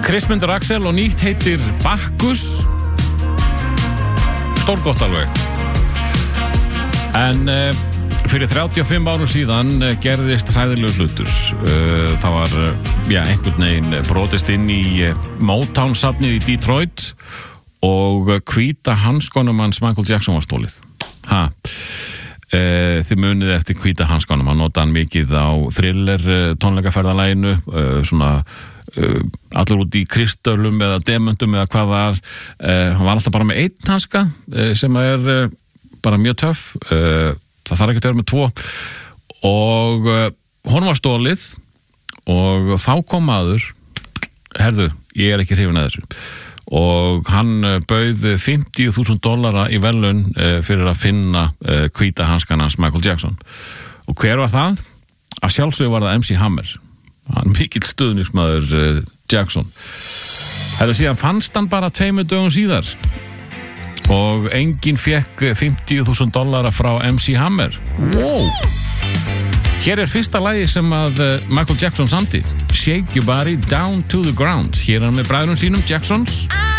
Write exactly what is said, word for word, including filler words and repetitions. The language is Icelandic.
Kristmundur Axel og nýtt heitir Bakkus. Stórgott alveg. En uh, fyrir þrjátíu og fimm árum síðan uh, gerðist hræðilegur hlutur. Uh, það var, uh, já, einhvern veginn brotist inn í uh, Motown-safnið í Detroit og uh, hvíta hanskonum hans Michael Jackson var stólið. Ha. Uh, þið munið eftir hvíta hanskonum. Hann notaði hann mikið á Thriller uh, tónleikaferðalaginu, uh, svona Uh, allir út í kristölum eða demöntum eða hvað það er. uh, hann var alltaf bara með einn hanska uh, sem er uh, bara mjög töff. uh, það þarf ekki að vera með tvo og uh, honum var stólið og þá kom maður, herðu, ég er ekki hrifin að þessu, og hann uh, bauð fimmtíu þúsund dollara í verðlaun uh, fyrir að finna uh, hvíta hanskan hans Michael Jackson. Og hver var það? Að sjálfsögðu var það M C Hammer. Hann mikill stuðningsmaður uh, Jackson. Þetta síðan fannst hann bara tveimur dögum síðar og enginn fekk fimmtíu þúsund dollara frá M C Hammer. Wow. Hér er fyrsta lagi sem að uh, Michael Jackson samdi, Shake Your Body Down to the Ground. Hér er hann með bræðrum sínum Jacksons.